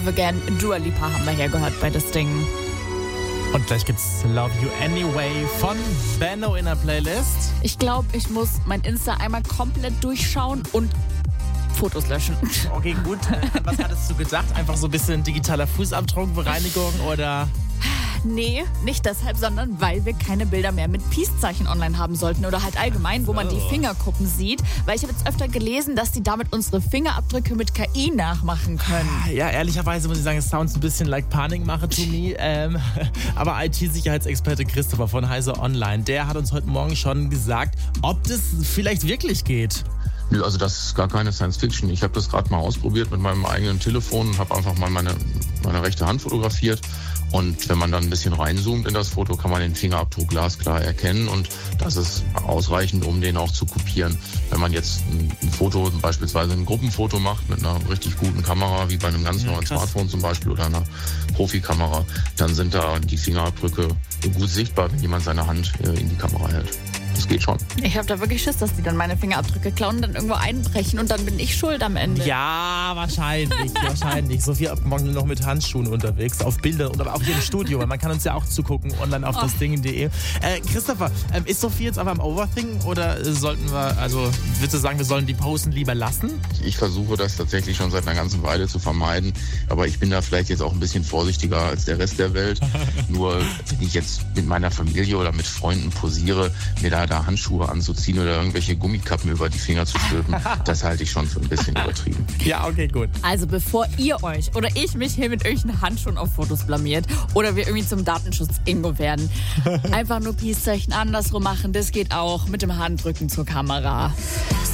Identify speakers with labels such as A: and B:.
A: Again, Dua Lipa haben wir hier gehört bei das Ding.
B: Und gleich gibt's Love You Anyway von Benno in der Playlist.
A: Ich glaube, ich muss mein Insta einmal komplett durchschauen und Fotos löschen.
B: Okay, gut. Was hattest du gedacht? Einfach so ein bisschen digitaler Fußabdruck, Bereinigung oder...
A: Nee, nicht deshalb, sondern weil wir keine Bilder mehr mit Peace-Zeichen online haben sollten oder halt allgemein, wo man die Fingerkuppen sieht. Weil ich habe jetzt öfter gelesen, dass die damit unsere Fingerabdrücke mit KI nachmachen können.
B: Ja, ehrlicherweise muss ich sagen, es sounds ein bisschen like Panikmache to me. Aber IT-Sicherheitsexperte Christopher von Heise Online, der hat uns heute Morgen schon gesagt, ob das vielleicht wirklich geht.
C: Nö, also das ist gar keine Science-Fiction. Ich habe das gerade mal ausprobiert mit meinem eigenen Telefon und habe einfach mal meine rechte Hand fotografiert. Und wenn man dann ein bisschen reinzoomt in das Foto, kann man den Fingerabdruck glasklar erkennen. Und das ist ausreichend, um den auch zu kopieren. Wenn man jetzt ein Foto, beispielsweise ein Gruppenfoto macht mit einer richtig guten Kamera, wie bei einem ganz neuen Smartphone zum Beispiel oder einer Profikamera, dann sind da die Fingerabdrücke gut sichtbar, wenn jemand seine Hand in die Kamera hält. Das geht schon.
A: Ich habe da wirklich Schiss, dass die dann meine Fingerabdrücke klauen und dann irgendwo einbrechen und dann bin ich schuld am Ende.
B: Ja, wahrscheinlich. Sophie ab morgen noch mit Handschuhen unterwegs, auf Bildern oder auch hier im Studio, weil man kann uns ja auch zugucken, online auf dasding.de. Christopher, ist Sophie jetzt aber am Overthinken oder würdest du sagen, wir sollen die Posen lieber lassen?
C: Ich versuche das tatsächlich schon seit einer ganzen Weile zu vermeiden, aber ich bin da vielleicht jetzt auch ein bisschen vorsichtiger als der Rest der Welt. Nur wenn ich jetzt mit meiner Familie oder mit Freunden posiere, mir da Handschuhe anzuziehen oder irgendwelche Gummikappen über die Finger zu stülpen, das halte ich schon für ein bisschen übertrieben.
B: Ja, okay, gut.
A: Also bevor ihr euch oder ich mich hier mit irgendwelchen Handschuhen auf Fotos blamiert oder wir irgendwie zum Datenschutz-Ingo werden, einfach nur Peace-Zeichen andersrum machen, das geht auch mit dem Handrücken zur Kamera.